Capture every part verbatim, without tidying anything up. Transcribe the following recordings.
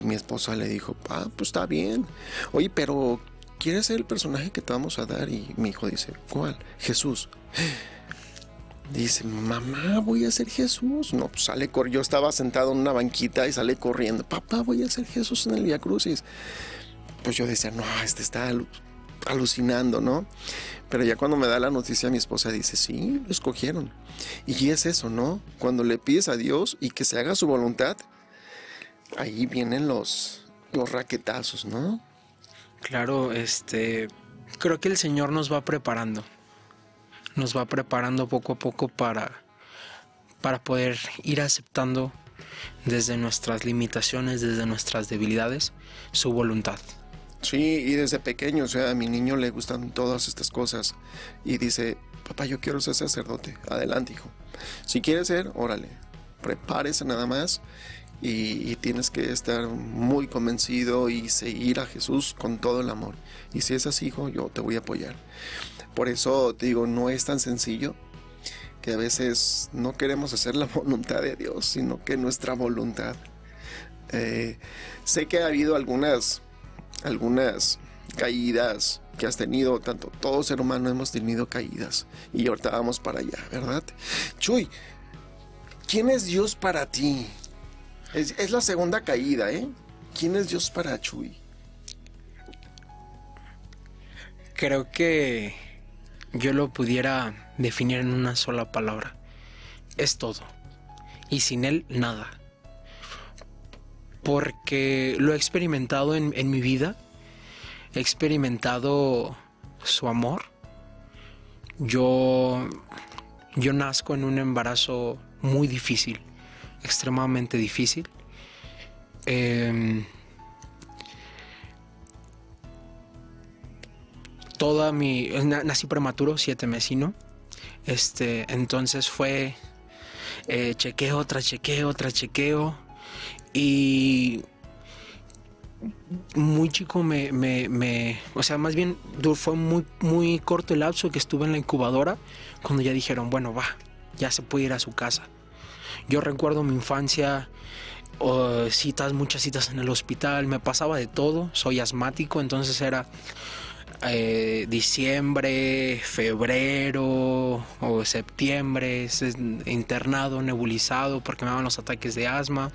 Mi esposa le dijo, ah, pues está bien. Oye, pero ¿quieres ser el personaje que te vamos a dar? Y mi hijo dice, ¿cuál? Jesús. Dice, mamá, voy a ser Jesús. No, pues sale corriendo. Yo estaba sentado en una banquita y sale corriendo. Papá, voy a ser Jesús en el Vía Crucis. Pues yo decía, no, este está alu- alucinando, ¿no? Pero ya cuando me da la noticia, mi esposa dice, sí, lo escogieron. Y es eso, ¿no? Cuando le pides a Dios y que se haga su voluntad, ahí vienen los, los raquetazos, ¿no? Claro, este, creo que el Señor nos va preparando. Nos va preparando poco a poco para, para poder ir aceptando desde nuestras limitaciones, desde nuestras debilidades, su voluntad. Sí, y desde pequeño, o sea, a mi niño le gustan todas estas cosas. Y dice, papá, yo quiero ser sacerdote. Adelante, hijo. Si quieres ser, órale, prepárese nada más. Y, y tienes que estar muy convencido y seguir a Jesús con todo el amor. Y si es así, hijo, yo te voy a apoyar. Por eso te digo, no es tan sencillo, que a veces no queremos hacer la voluntad de Dios, sino que nuestra voluntad. Eh, sé que ha habido algunas, algunas caídas que has tenido, tanto todo ser humano hemos tenido caídas, y ahorita vamos para allá, ¿verdad? Chuy, ¿quién es Dios para ti? Es, es la segunda caída, ¿eh? ¿Quién es Dios para Chuy? Creo que yo lo pudiera definir en una sola palabra. Es todo. Y sin Él, nada. Porque lo he experimentado en, en mi vida. He experimentado su amor. Yo, yo nazco en un embarazo muy difícil. Extremadamente difícil. Eh, toda mi... Nací prematuro, siete mesino. Este, entonces fue eh, chequeo tras chequeo tras chequeo. Y muy chico me, me, me... O sea, más bien fue muy, muy corto el lapso que estuve en la incubadora cuando ya dijeron, bueno, va, ya se puede ir a su casa. Yo recuerdo mi infancia, oh, citas, muchas citas en el hospital, me pasaba de todo, soy asmático, entonces era... Eh, diciembre, febrero o septiembre, internado, nebulizado porque me daban los ataques de asma.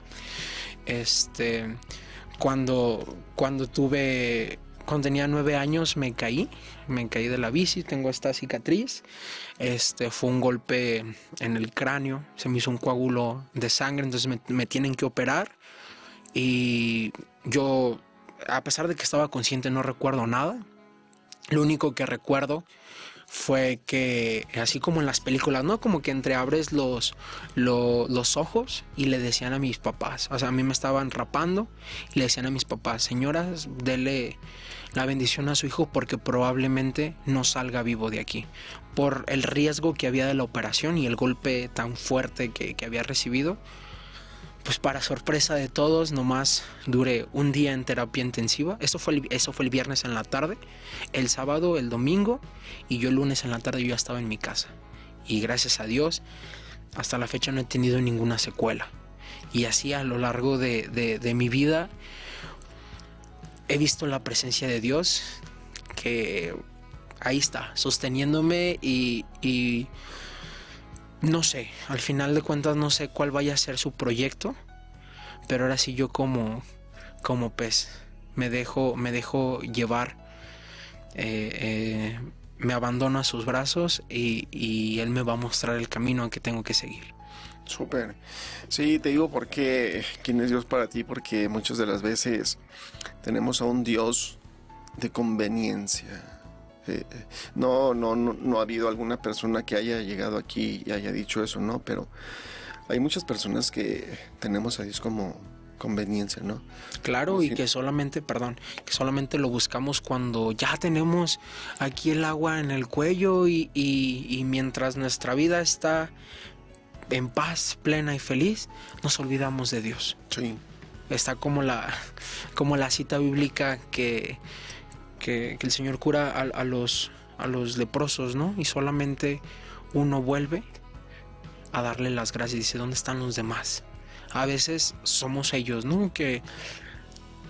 Este, cuando, cuando tuve, cuando tenía nueve años me caí, me caí de la bici, tengo esta cicatriz. Este, fue un golpe en el cráneo, se me hizo un coágulo de sangre, entonces me, me tienen que operar. Y yo, a pesar de que estaba consciente, no recuerdo nada. Lo único que recuerdo fue que, así como en las películas, ¿no? Como que entreabres los, los, los ojos y le decían a mis papás, o sea, a mí me estaban rapando y le decían a mis papás, señoras, dele la bendición a su hijo porque probablemente no salga vivo de aquí. Por el riesgo que había de la operación y el golpe tan fuerte que, que había recibido. Pues para sorpresa de todos, nomás duré un día en terapia intensiva. Eso fue, el, eso fue el viernes en la tarde. El sábado, el domingo, y yo el lunes en la tarde yo ya estaba en mi casa. Y gracias a Dios, hasta la fecha no he tenido ninguna secuela. Y así a lo largo de, de, de mi vida he visto la presencia de Dios, que ahí está, sosteniéndome y... y no sé, al final de cuentas no sé cuál vaya a ser su proyecto, pero ahora sí yo como, como pez me dejo, me dejo llevar, eh, eh, me abandono a sus brazos y, y Él me va a mostrar el camino que tengo que seguir. Súper. Sí, te digo por qué, quién es Dios para ti, porque muchas de las veces tenemos a un Dios de conveniencia. Eh, no, no, no, no ha habido alguna persona que haya llegado aquí y haya dicho eso, ¿no? Pero hay muchas personas que tenemos a Dios como conveniencia, ¿no? Claro, y que solamente, perdón, que solamente lo buscamos cuando ya tenemos aquí el agua en el cuello y, y, y mientras nuestra vida está en paz, plena y feliz, nos olvidamos de Dios. Sí. Está como la, como la cita bíblica que... Que, que el Señor cura a, a, los, a los leprosos, ¿no? Y solamente uno vuelve a darle las gracias y dice, ¿dónde están los demás? A veces somos ellos, ¿no? Que